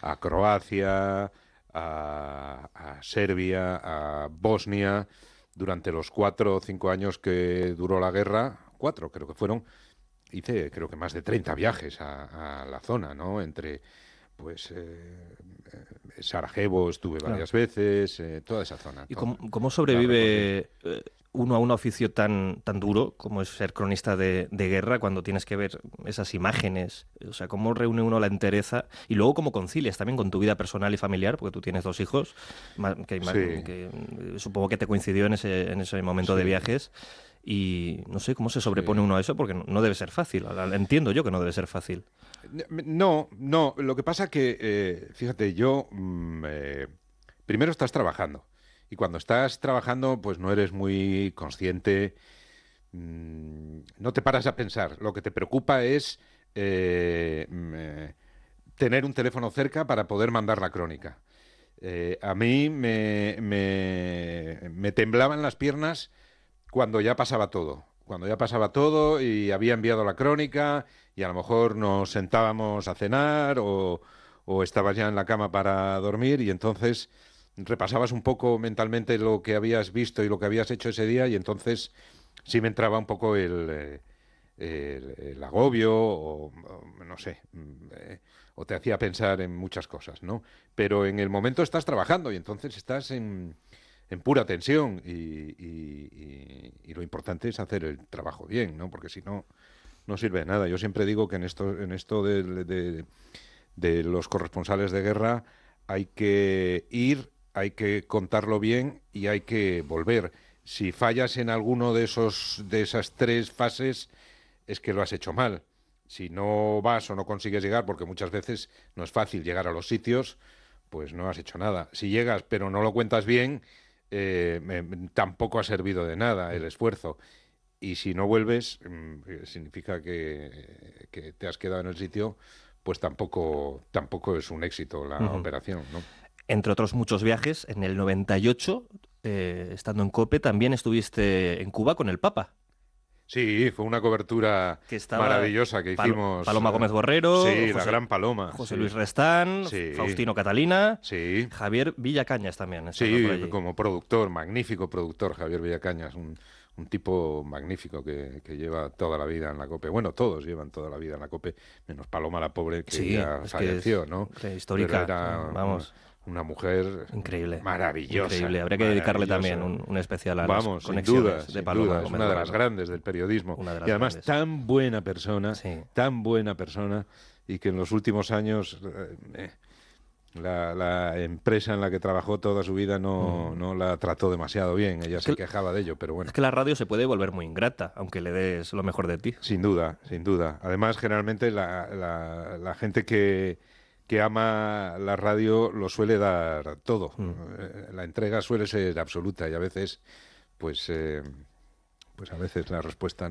a Croacia, a Serbia, a Bosnia, durante los 4 o 5 años que duró la guerra, 4 creo que fueron, hice creo que más de 30 viajes a la zona, ¿no? Entre, pues, Sarajevo estuve Claro. varias veces, toda esa zona. ¿Y Toda, cómo la recorrí. sobrevive uno a un oficio tan duro como es ser cronista de guerra cuando tienes que ver esas imágenes? O sea, ¿cómo reúne uno la entereza? Y luego, ¿cómo concilias también con tu vida personal y familiar? Porque tú tienes 2 hijos, Sí, supongo que te coincidió en ese momento de sí, viajes. Y no sé cómo se sobrepone sí. uno a eso, porque no debe ser fácil. Entiendo yo que no debe ser fácil. No, no, lo que pasa que, fíjate, primero estás trabajando y cuando estás trabajando pues no eres muy consciente, no te paras a pensar, lo que te preocupa es tener un teléfono cerca para poder mandar la crónica. A mí me temblaban las piernas cuando ya pasaba todo. Cuando ya pasaba todo y había enviado la crónica y a lo mejor nos sentábamos a cenar o estabas ya en la cama para dormir y entonces repasabas un poco mentalmente lo que habías visto y lo que habías hecho ese día y entonces sí me entraba un poco el agobio o no sé, o te hacía pensar en muchas cosas, ¿no? Pero en el momento estás trabajando y entonces estás en pura tensión y lo importante es hacer el trabajo bien, ¿no? Porque si no, no sirve de nada. Yo siempre digo que en esto de los corresponsales de guerra hay que ir, hay que contarlo bien y hay que volver. Si fallas en alguno de esas 3 fases, es que lo has hecho mal. Si no vas o no consigues llegar, porque muchas veces no es fácil llegar a los sitios, pues no has hecho nada. Si llegas pero no lo cuentas bien, tampoco ha servido de nada el esfuerzo. Y si no vuelves, significa que te has quedado en el sitio, pues tampoco es un éxito la Ujú. operación, ¿no? Entre otros muchos viajes, en el 98, estando en COPE, también estuviste en Cuba con el Papa, Sí, fue una cobertura que estaba maravillosa que hicimos. Paloma Gómez Borrero, Sí, la Gran Paloma, José sí. Luis Restán, Sí, Faustino Catalina, sí. Javier Villacañas también estaba por Sí, allí. como productor, magnífico productor, Javier Villacañas, un tipo magnífico que lleva toda la vida en la COPE. Bueno, todos llevan toda la vida en la COPE, menos Paloma la pobre que Sí, ya es que falleció, es ¿no? Pero histórica, era vamos, una mujer increíble, maravillosa, increíble. Habría que dedicarle también maravillosa. un especial a las Vamos, sin duda, conexiones de sin Paloma duda, es Gómez una de las Borrero, grandes del periodismo una de y las además grandes. Sí. tan buena persona y que en los últimos años la empresa en la que trabajó toda su vida Mm. no la trató demasiado bien. Ella Es que, se quejaba de ello, pero es bueno, que la radio se puede volver muy ingrata, aunque le des lo mejor de ti. sin duda, sin duda. Además, generalmente la gente que ama la radio lo suele dar todo. Mm. La entrega suele ser absoluta y a veces, pues, pues a veces la respuesta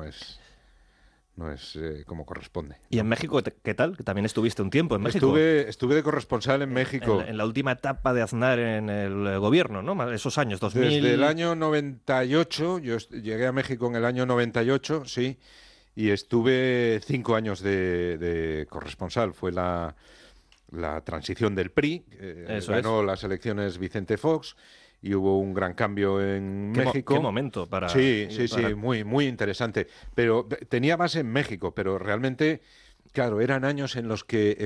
no es como corresponde, ¿Y en ¿no? México qué tal? Que también estuviste un tiempo en México. Estuve de corresponsal en México. En la última etapa de Aznar en el gobierno, ¿no? Esos años, Desde el 2000... año 98, llegué a México en el año 98, sí, y estuve 5 años de corresponsal. Fue la transición del PRI, Eso es. ganó las elecciones Vicente Fox y hubo un gran cambio en Qué México. momento Sí, sí, sí, muy, muy interesante. Pero tenía base en México, pero realmente, claro, eran años en los que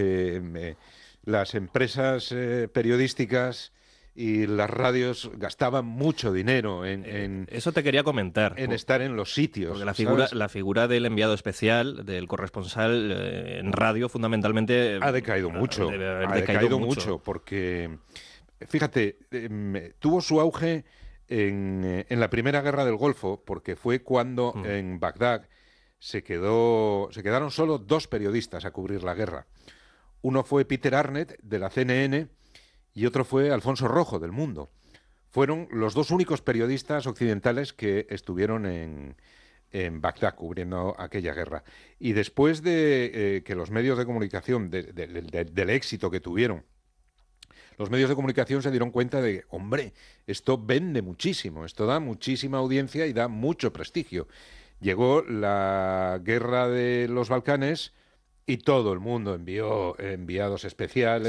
las empresas periodísticas y las radios gastaban mucho dinero Eso te quería comentar. en estar en los Porque sitios, ¿sabes? la figura del enviado especial, del corresponsal en radio, fundamentalmente, Ha decaído mucho, debe haber ha decaído decaído mucho. mucho, porque, fíjate, tuvo su auge en la Primera Guerra del Golfo, porque fue cuando Mm. en Bagdad se quedaron solo 2 periodistas a cubrir la guerra. Uno fue Peter Arnett, de la CNN, y otro fue Alfonso Rojo, del Mundo. Fueron los 2 únicos periodistas occidentales que estuvieron en Bagdad cubriendo aquella guerra. Y después de que los medios de comunicación, del éxito que tuvieron, los medios de comunicación se dieron cuenta de, hombre, esto vende muchísimo, esto da muchísima audiencia y da mucho prestigio. Llegó la guerra de los Balcanes y todo el mundo envió enviados especiales.